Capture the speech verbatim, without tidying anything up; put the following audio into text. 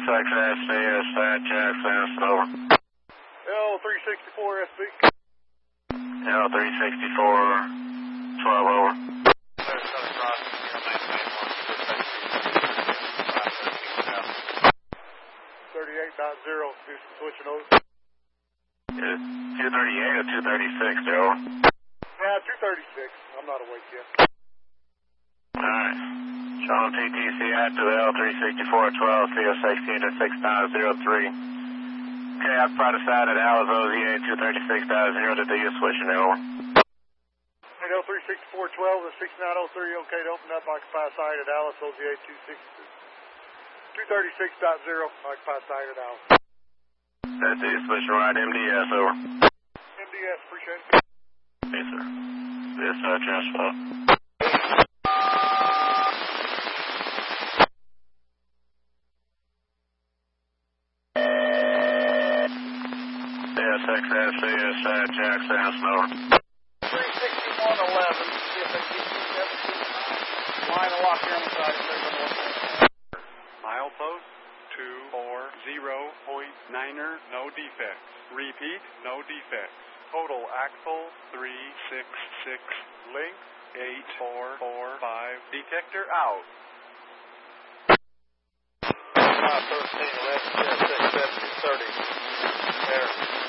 X S C S at Jackson, over. L three sixty-four S B. L three sixty-four, twelve, over. thirty-eight dot zero, Houston switching over. two thirty-eight or two thirty-six, over. Yeah, two thirty-six. I'm not awake yet. Alright. Sean T T C active L three sixty-four, twelve, C S sixteen to six nine zero three. Okay, I've probably decided Alice O Z A two thirty-six dot zero to do your switching, over. L three sixty-four, twelve to six nine zero three, okay to open up, occupy site at Alice O Z A two thirty-six dot zero, occupy site at Alice. That's it, switching right, M D S, over. M D S, appreciate it. Yes, sir. This, uh, transfer. S X S C S at Jackson, over. three sixty-one eleven, C S X seventeen. Line lock here on the side, Milepost two four zero point niner, no defects. Repeat, no defects. Total axle three six six, length eight four four five. Detector out. five thirteen, left, C S X seventeen thirty. There.